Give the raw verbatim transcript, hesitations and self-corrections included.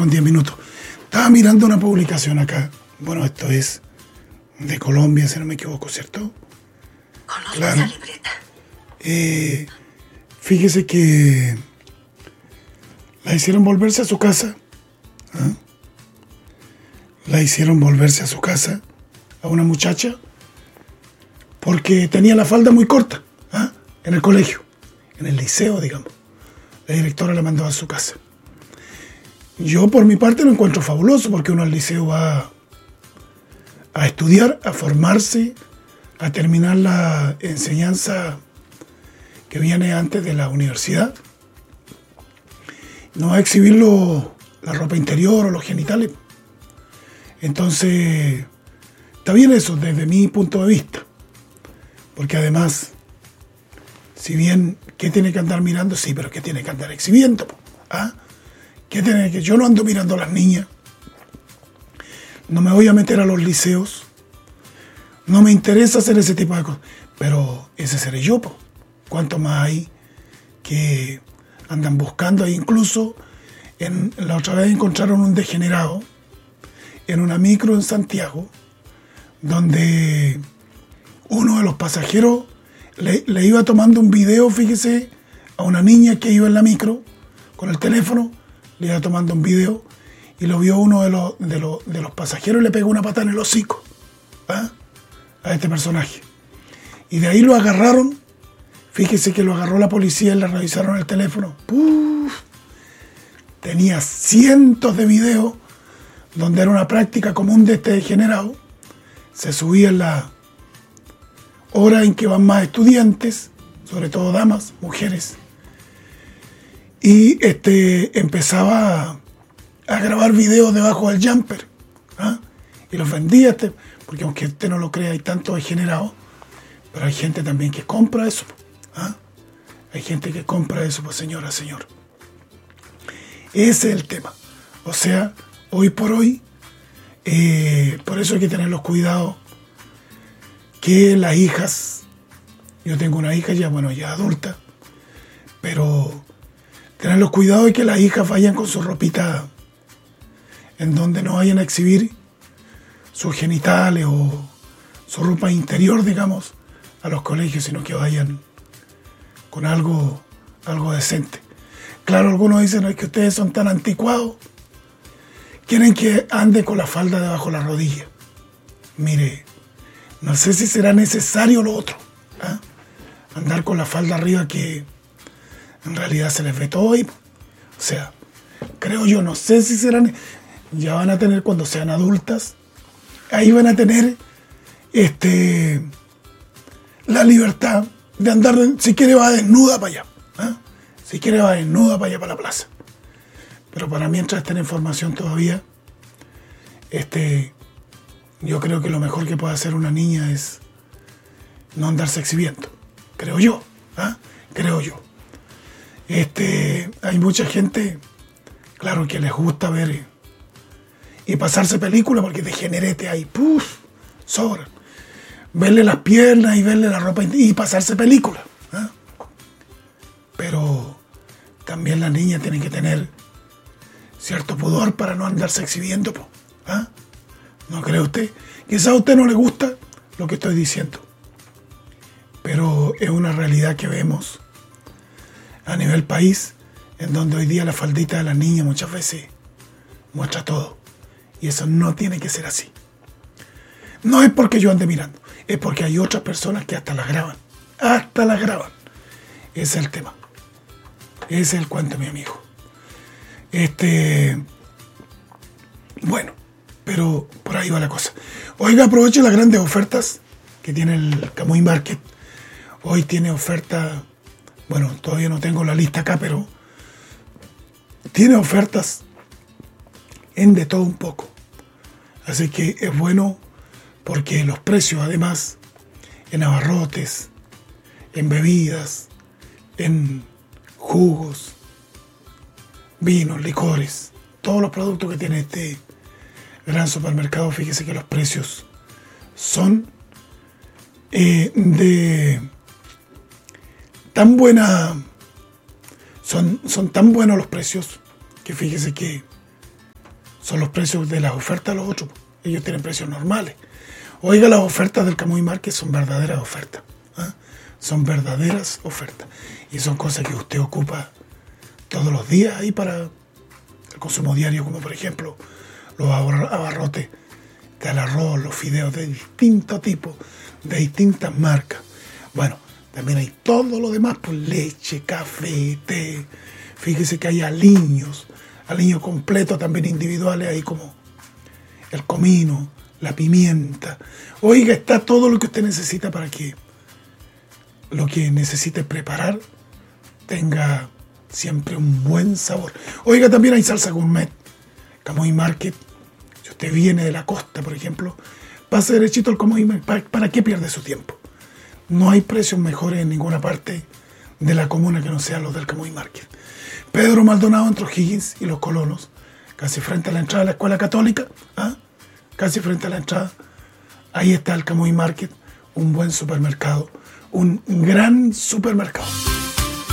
con diez minutos. Estaba mirando una publicación acá. Bueno, esto es de Colombia, si no me equivoco, ¿cierto? Conozco claro. esa libreta. Eh, fíjese que la hicieron volverse a su casa. ¿Ah? La hicieron volverse a su casa a una muchacha porque tenía la falda muy corta, ¿ah? En el colegio, en el liceo, digamos. La directora la mandó a su casa. Yo por mi parte lo encuentro fabuloso porque uno al liceo va a estudiar, a formarse, a terminar la enseñanza que viene antes de la universidad. No va a exhibir lo, la ropa interior o los genitales. Entonces, está bien eso desde mi punto de vista. Porque además, si bien, ¿qué tiene que andar mirando? Sí, pero ¿qué tiene que andar exhibiendo? ¿Ah? ¿Qué tiene que? Yo no ando mirando a las niñas. No me voy a meter a los liceos. No me interesa hacer ese tipo de cosas. Pero ese seré yo, po. ¿Cuánto más hay que andan buscando? E incluso, en, la otra vez encontraron un degenerado en una micro en Santiago, donde uno de los pasajeros le, le iba tomando un video, fíjese, a una niña que iba en la micro con el teléfono, le iba tomando un video y lo vio uno de los, de los, de los pasajeros y le pegó una patada en el hocico, ¿ah? A este personaje. Y de ahí lo agarraron, fíjese que lo agarró la policía y le revisaron el teléfono. ¡Puf! Tenía cientos de videos donde era una práctica común de este degenerado. Se subía en la hora en que van más estudiantes, sobre todo damas, mujeres, y este, empezaba a, a grabar videos debajo del jumper, ¿ah? Y los vendía, este, porque aunque usted no lo crea, hay tantos degenerados, pero hay gente también que compra eso, ¿ah? Hay gente que compra eso, pues señora, señor. Ese es el tema. O sea, hoy por hoy, eh, por eso hay que tener los cuidados que las hijas, yo tengo una hija ya, bueno, ya adulta, pero tener los cuidados de que las hijas vayan con su ropita en donde no vayan a exhibir sus genitales o su ropa interior, digamos, a los colegios, sino que vayan con algo, algo decente. Claro, algunos dicen, no, es que ustedes son tan anticuados, quieren que ande con la falda debajo de la rodilla. Mire, no sé si será necesario lo otro, ¿ah? Andar con la falda arriba, que en realidad se les ve todo ahí. O sea, creo yo, no sé si serán, ya van a tener cuando sean adultas, ahí van a tener este la libertad de andar, si quiere va desnuda para allá, ¿ah? Si quiere va desnuda para allá, para la plaza. Pero para mientras estén en formación todavía, este, yo creo que lo mejor que puede hacer una niña es no andarse exhibiendo. Creo yo, ¿ah? Creo yo. Este, hay mucha gente, claro, que les gusta ver eh, y pasarse película, porque degenerete ahí, ¡puf! Sobran. Verle las piernas y verle la ropa y pasarse película, ¿ah? Pero también las niñas tienen que tener cierto pudor para no andarse exhibiendo, ¿ah? ¿No cree usted? Quizá a usted no le gusta lo que estoy diciendo, pero es una realidad que vemos a nivel país, en donde hoy día la faldita de las niñas muchas veces muestra todo, y eso no tiene que ser así. No es porque yo ande mirando, es porque hay otras personas que hasta las graban, hasta las graban. Ese es el tema, ese es el cuento, mi amigo. Este, bueno, pero por ahí va la cosa. Oiga, aproveche las grandes ofertas que tiene el Camuy Market. Hoy tiene oferta, bueno, todavía no tengo la lista acá, pero tiene ofertas en de todo un poco. Así que es bueno porque los precios, además, en abarrotes, en bebidas, en jugos, vinos, licores, todos los productos que tiene este gran supermercado, fíjese que los precios son eh, de tan buena, son, son tan buenos los precios, que fíjese que son los precios de las ofertas de los otros. Ellos tienen precios normales. Oiga, las ofertas del Camuy Market son verdaderas ofertas. ¿eh? Son verdaderas ofertas. Y son cosas que usted ocupa todos los días ahí para el consumo diario, como por ejemplo los abarrotes del arroz, los fideos de distintos tipos, de distintas marcas. Bueno, también hay todo lo demás, pues leche, café, té. Fíjese que hay aliños, aliños completos también individuales, ahí como el comino, la pimienta. Oiga, está todo lo que usted necesita para que lo que necesite preparar tenga siempre un buen sabor. Oiga, también hay salsa gourmet, Camuy Market. Si usted viene de la costa, por ejemplo, pase derechito al Camuy Market. ¿Para, ¿Para qué pierde su tiempo? No hay precios mejores en ninguna parte de la comuna que no sean los del Camuy Market. Pedro Maldonado entre O'Higgins y Los Colonos, casi frente a la entrada de la Escuela Católica, ¿ah? casi frente a la entrada, ahí está el Camuy Market, un buen supermercado, un gran supermercado.